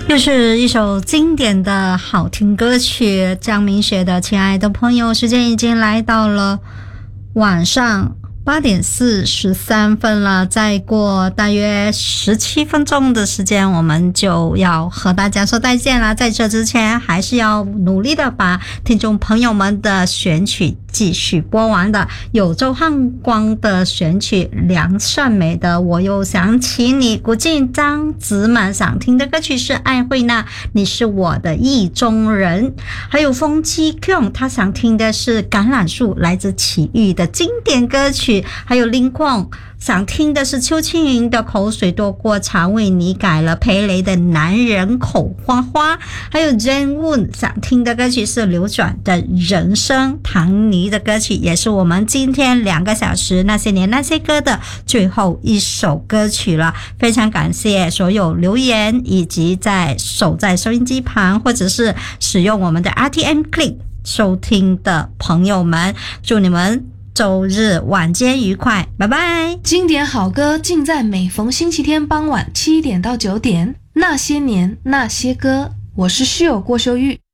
又是一首经典的好听歌曲，张明学的《亲爱的朋友》。时间已经来到了晚上8点43分了，再过大约17分钟的时间，我们就要和大家说再见了。在这之前，还是要努力的把听众朋友们的选曲继续播完的。有周汉光的选曲，梁善美的《我又想起你》，古晋张子满想听的歌曲是艾慧娜《你是我的意中人》，还有风七 Kyung 他想听的是橄榄树，来自齐豫的经典歌曲。还有林况想听的是邱青云的口水多过茶，为你改了裴雷的男人口花花，还有 Jane Woon 想听的歌曲是流转的人生，唐尼的歌曲也是我们今天2个小时那些年那些歌的最后一首歌曲了。非常感谢所有留言以及守在收音机旁或者是使用我们的 RTM Click 收听的朋友们，祝你们周日晚间愉快，拜拜。 经典好歌尽在每逢星期天傍晚7点到9点，那些年那些歌。我是室友郭秀玉。